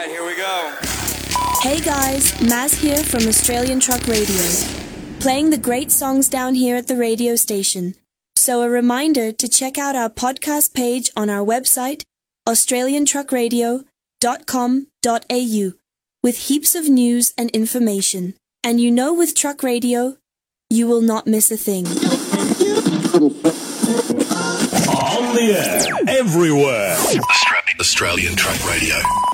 here we go. Hey guys, Maz here from Australian Truck Radio, playing the great songs down here at the radio station. So a reminder to check out our podcast page on our website, australiantruckradio.com.au, with heaps of news and information. And you know, with Truck Radio, you will not miss a thing. On the air, everywhere. Australian Truck Radio.